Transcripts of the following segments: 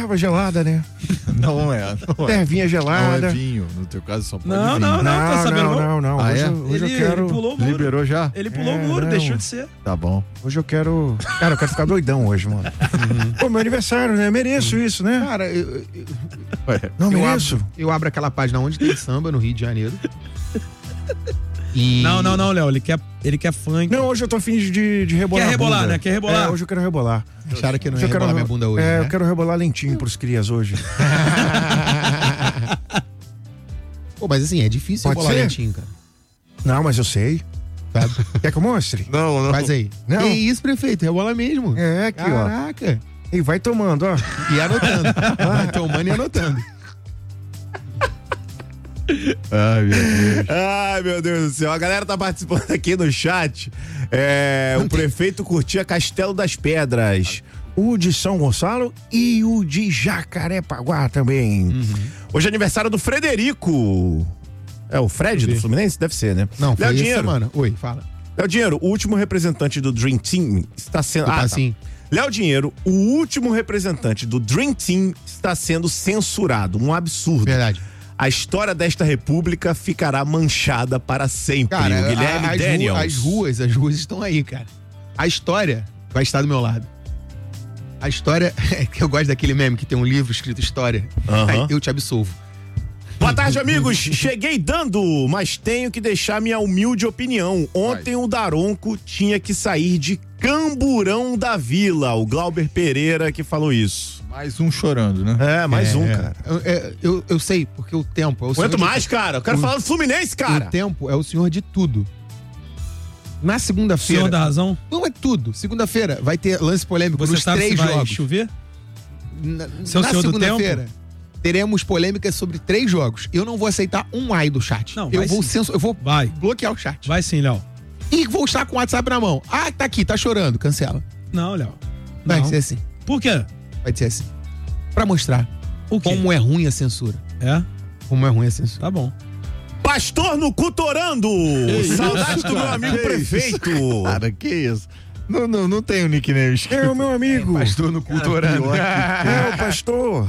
erva gelada, né? Não é. Ervinha gelada. Não é vinho. No teu caso só pode Não, vinho. não, tá sabendo Não. Ah, Hoje eu quero... Ele pulou o muro. Liberou já? Ele pulou o muro, não. deixou de ser. Tá bom. Hoje eu quero... Cara, eu quero ficar doidão hoje, mano. Pô, meu aniversário, né? Mereço isso, né? Cara, Não eu mereço. eu abro aquela página onde tem samba no Rio de Janeiro. E... Não, Léo, ele quer funk. Não, hoje eu tô afim de rebolar. Quer rebolar, bunda. né? Quer rebolar. É, hoje eu quero rebolar. Acharam que não Hoje ia eu quero rebolar minha bunda hoje, né? eu quero rebolar lentinho pros crias hoje. Pô, mas assim, é difícil Pode rebolar ser? lentinho, cara. Não, mas eu sei. Sabe? Quer que eu mostre? Não. Faz aí. Não. Que isso, prefeito? Rebola mesmo. É, aqui, ó. Caraca. E vai tomando, ó. E anotando. Vai tomando e anotando. Ai, meu Deus do céu. A galera tá participando aqui no chat. O prefeito curtia Castelo das Pedras. O de São Gonçalo e o de Jacarepaguá também. Hoje é aniversário do Frederico. É o Fred do Fluminense? Deve ser, né? Não, foi Léo essa Dinheiro. semana. Oi, fala. Léo Dinheiro, o último representante do Dream Team está sendo... Assim. Léo Dinheiro, o último representante do Dream Team está sendo censurado. Um absurdo. Verdade. A história desta república ficará manchada para sempre. Cara, o Guilherme Daniels. as ruas estão aí, cara. A história vai estar do meu lado. A história, é que eu gosto daquele meme que tem um livro escrito História. Aí, eu te absolvo. Boa tarde, amigos. Cheguei dando, mas tenho que deixar minha humilde opinião. Ontem o Daronco tinha que sair de Camburão da Vila. O Glauber Pereira que falou isso. Mais um chorando, né? É, mais um, cara. Eu sei, porque o tempo é o Aguento senhor mais, cara. Eu quero falar do Fluminense, cara. O tempo é o senhor de tudo. Na Senhor segunda-feira... da razão. Não é tudo. Segunda-feira vai ter lance polêmico Você nos sabe se 3 vai jogos. chover? Na Seu senhor do segunda-feira, teremos polêmicas sobre 3 jogos. Eu não vou aceitar um ai do chat. Não, eu vai vou sim. eu vou Vai. bloquear o chat. Vai sim, Léo. E vou estar com o WhatsApp na mão. Ah, tá aqui, tá chorando. Cancela. Não, Léo. Vai Não. ser assim. Por quê? Vai ser assim. Pra mostrar O quê? como é ruim a censura. É? Como é ruim a censura. Tá bom. Pastor no Cutorando. Saudade do meu amigo prefeito. Cara, que isso? Não tem o nickname escrito. É o meu amigo. Pastor no culturando. É o pastor.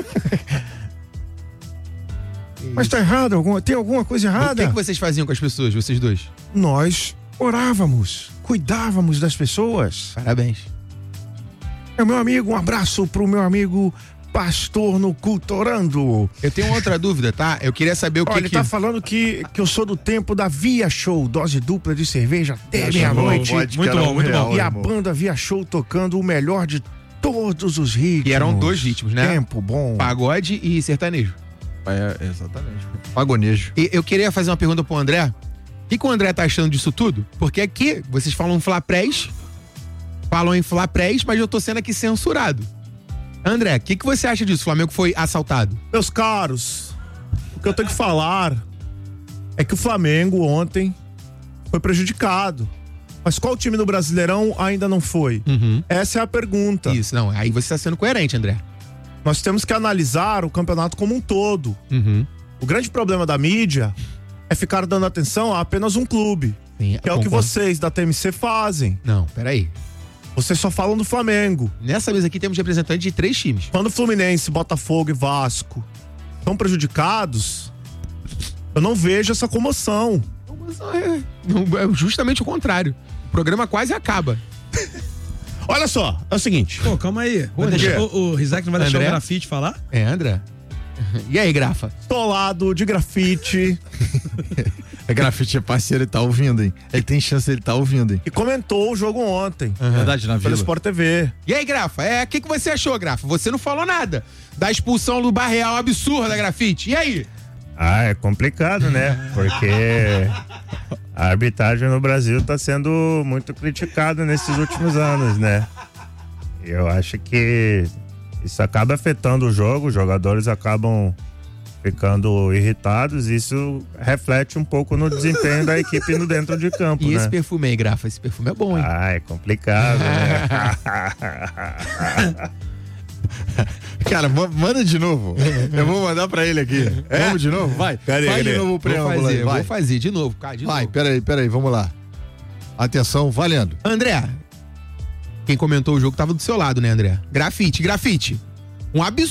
Mas tá errado, tem alguma coisa O errada? que vocês faziam com as pessoas, vocês dois? Nós orávamos, cuidávamos das pessoas. Parabéns. É o meu amigo, um abraço pro meu amigo Pastor no Cultorando. Eu tenho outra dúvida, tá? Eu queria saber o que Olha, ele tá falando que eu sou do tempo da Via Show, dose dupla de cerveja até meia-noite. Muito bom, muito bom. E a banda Via Show tocando o melhor de todos os ritmos. E eram 2 ritmos, né? Tempo bom. Pagode e sertanejo. Exatamente. Pagonejo. E eu queria fazer uma pergunta pro André. O que o André tá achando disso tudo? Porque aqui vocês falam Flaprés, falam em Flaprés, mas eu tô sendo aqui censurado. André, o que você acha disso? O Flamengo foi assaltado. Meus caros, o que eu tenho que falar é que o Flamengo ontem foi prejudicado. Mas qual time do Brasileirão ainda não foi? Essa é a pergunta. Isso, não. Aí você tá sendo coerente, André. Nós temos que analisar o campeonato como um todo. O grande problema da mídia é ficar dando atenção a apenas um clube. Sim, que é o que vocês da TMC fazem. Não, peraí. Vocês só falam do Flamengo. Nessa mesa aqui temos representantes de 3 times. Quando Fluminense, Botafogo e Vasco são prejudicados, eu não vejo essa comoção. É justamente o contrário. O programa quase acaba. Olha só, é o seguinte. Pô, calma aí. O Rizek não vai deixar André? o grafite falar? É, André? E aí, Grafa? Tolado de grafite. A Grafite é parceiro, ele tá ouvindo, hein? Ele tem chance, ele tá ouvindo, hein? E comentou o jogo ontem. Verdade, na Pelo Vila. Sport TV. E aí, Grafa? O que você achou, Grafa? Você não falou nada da expulsão do Barreal absurda da Grafite. E aí? Ah, é complicado, né? Porque a arbitragem no Brasil está sendo muito criticada nesses últimos anos, né? Eu acho que isso acaba afetando o jogo, os jogadores acabam ficando irritados, e isso reflete um pouco no desempenho da equipe no dentro de campo, E né? esse perfume aí, Grafa? Esse perfume é bom, hein? Ah, é complicado, né? Cara, manda de novo. Eu vou mandar pra ele aqui. Vamos de novo? Vai. Cadê Vai ele? de novo o preâmbulo aí, vai. Vou fazer de novo, cara, de Vai, novo. peraí, vamos lá. Atenção, valendo. André, quem comentou o jogo tava do seu lado, né, André? Grafite. Um absurdo.